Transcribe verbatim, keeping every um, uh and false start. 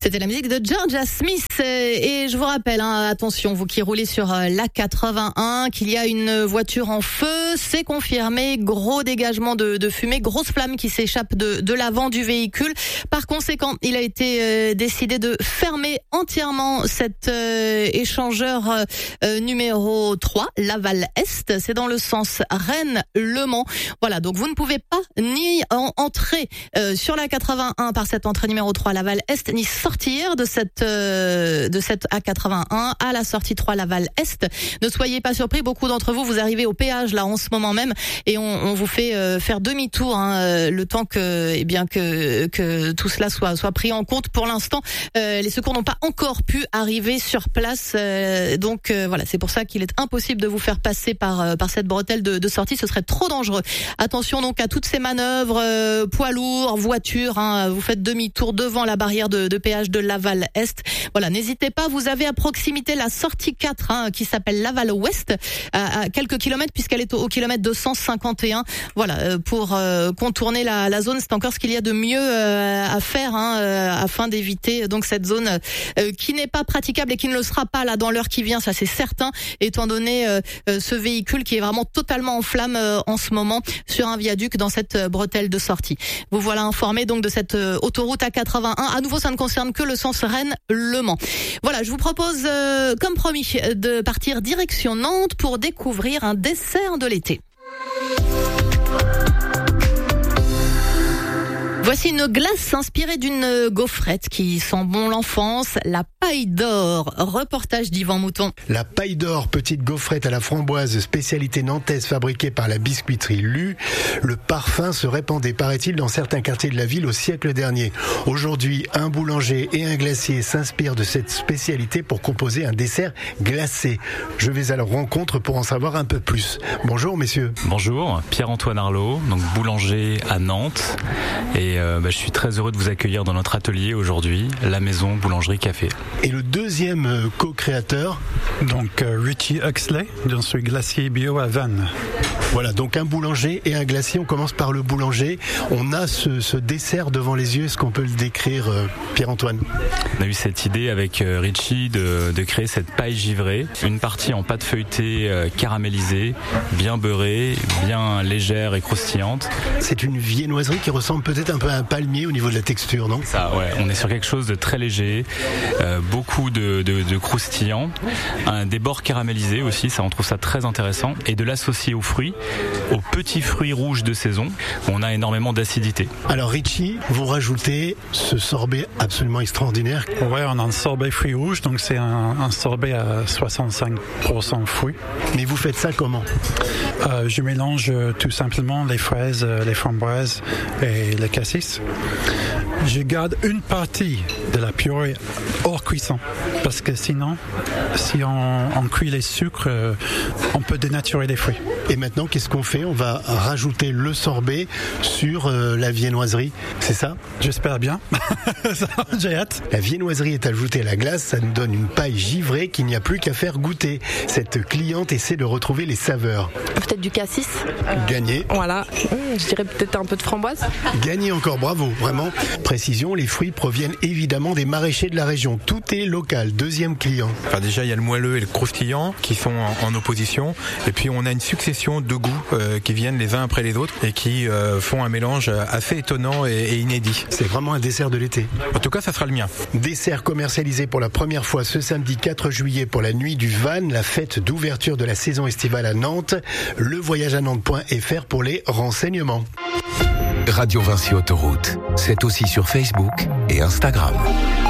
C'était la musique de Georgia Smith et je vous rappelle, hein, attention, vous qui roulez sur l'A quatre-vingt-un, qu'il y a une voiture en feu, c'est confirmé, gros dégagement de, de fumée, grosse flamme qui s'échappe de, de l'avant du véhicule. Par conséquent, il a été euh, décidé de fermer entièrement cet euh, échangeur euh, numéro trois, Laval Est, c'est dans le sens Rennes-Le Mans. Voilà, donc vous ne pouvez pas ni en entrer euh, sur l'A quatre-vingt-un par cette entrée numéro trois Laval Est, ni sortir de cette euh, de cette A quatre-vingt-un à la sortie trois Laval Est. Ne soyez pas surpris, beaucoup d'entre vous vous arrivez au péage là en ce moment même et on, on vous fait euh, faire demi-tour hein, le temps que eh bien que que tout cela soit soit pris en compte. Pour l'instant, euh, les secours n'ont pas encore pu arriver sur place, euh, donc euh, voilà, c'est pour ça qu'il est impossible de vous faire passer par euh, par cette bretelle de, de sortie, ce serait trop dangereux. Attention donc à toutes ces manœuvres, euh, poids lourds, voitures, hein, vous faites demi-tour devant la barrière de, de péage de Laval Est. Voilà, n'hésitez pas, vous avez à proximité la sortie quatre hein, qui s'appelle Laval Ouest, à, à quelques kilomètres puisqu'elle est au, au kilomètre deux cent cinquante et un. Voilà, euh, pour euh, contourner la, la zone, c'est encore ce qu'il y a de mieux euh, à faire hein, euh, afin d'éviter donc cette zone euh, qui n'est pas praticable et qui ne le sera pas là dans l'heure qui vient, ça c'est certain, étant donné euh, euh, ce véhicule qui est vraiment totalement en flammes euh, en ce moment sur un viaduc dans cette euh, bretelle de sortie. Vous voilà informé donc de cette euh, autoroute A quatre-vingt-un. À nouveau, ça ne concerne que le sens Rennes-Le Mans. Voilà, je vous propose, euh, comme promis, de partir direction Nantes pour découvrir un dessert de l'été. Voici une glace inspirée d'une gaufrette qui sent bon l'enfance, la paille d'or. Reportage d'Yvan Mouton. La paille d'or, petite gaufrette à la framboise, spécialité nantaise fabriquée par la biscuiterie Lu. Le parfum se répandait, paraît-il, dans certains quartiers de la ville au siècle dernier. Aujourd'hui, un boulanger et un glacier s'inspirent de cette spécialité pour composer un dessert glacé. Je vais à leur rencontre pour en savoir un peu plus. Bonjour messieurs. Bonjour, Pierre-Antoine Arlot, donc boulanger à Nantes. Et euh, bah, je suis très heureux de vous accueillir dans notre atelier aujourd'hui, la maison Boulangerie Café. Et le deuxième euh, co-créateur? Donc euh, Richie Huxley, je suis glacier bio à Vannes. Voilà, donc un boulanger et un glacier. On commence par le boulanger. On a ce, ce dessert devant les yeux. Est-ce qu'on peut le décrire, euh, Pierre-Antoine? On a eu cette idée avec euh, Richie de, de créer cette paille givrée, une partie en pâte feuilletée euh, caramélisée, bien beurrée, bien légère et croustillante. C'est une viennoiserie qui ressemble peut-être un peu à un palmier au niveau de la texture, non? Ça, ouais. On est sur quelque chose de très léger, euh, beaucoup de, de, de croustillant, un, des bords caramélisés aussi, ça on trouve ça très intéressant, et de l'associer aux fruits, aux petits fruits rouges de saison, où on a énormément d'acidité. Alors Richie, vous rajoutez ce sorbet absolument extraordinaire. Ouais, on a un sorbet fruits rouges, donc c'est un, un sorbet à soixante-cinq pour cent fruits. Mais vous faites ça comment? euh, Je mélange tout simplement les fraises, les framboises et le cassis. Je garde une partie de la purée hors cuisson, parce que sinon, si on, on cuit les sucres, on peut dénaturer les fruits. Et maintenant, qu'est-ce qu'on fait? On va rajouter le sorbet sur euh, la viennoiserie, c'est ça? J'espère bien. J'ai hâte. La viennoiserie est ajoutée à la glace, ça nous donne une paille givrée qu'il n'y a plus qu'à faire goûter. Cette cliente essaie de retrouver les saveurs. Peut-être du cassis. Gagné. Voilà, je dirais peut-être un peu de framboise. Gagné encore, bravo, vraiment. Précision, les fruits proviennent évidemment des maraîchers de la région. Tout est local. Deuxième client. Enfin, déjà, il y a le moelleux et le croustillant qui sont en, en opposition. Et puis, on a une succession de goûts euh, qui viennent les uns après les autres et qui euh, font un mélange assez étonnant et, et inédit. C'est vraiment un dessert de l'été. En tout cas, ça sera le mien. Dessert commercialisé pour la première fois ce samedi quatre juillet pour la nuit du Van, la fête d'ouverture de la saison estivale à Nantes. Le voyage à Nantes point F R pour les renseignements. Radio Vinci Autoroute, c'est aussi sur Facebook et Instagram.